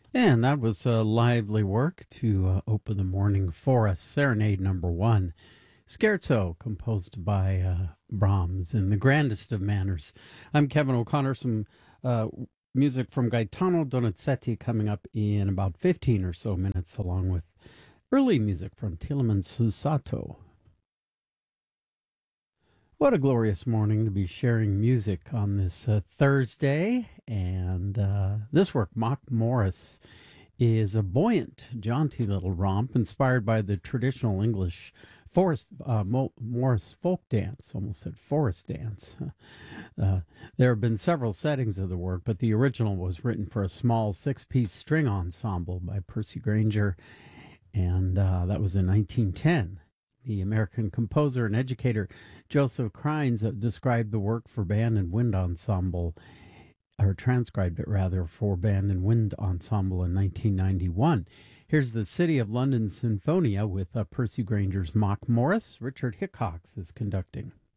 And that was a lively work to open the morning for us. Serenade number one, Scherzo, composed by Brahms in the grandest of manners. I'm Kevin O'Connor. Some uh, music from Gaetano Donizetti coming up in about 15 or so minutes, along with early music from Tileman Susato. What a glorious morning to be sharing music on this Thursday. And this work, Mock Morris, is a buoyant, jaunty little romp inspired by the traditional English Morris folk dance, almost said forest dance. There have been several settings of the work, but the original was written for a small six-piece string ensemble by Percy Grainger, and that was in 1910. The American composer and educator Joseph Krynes described the work for band and wind ensemble, or transcribed it rather, for band and wind ensemble in 1991. Here's the City of London Sinfonia with Percy Grainger's Mock Morris. Richard Hickox is conducting.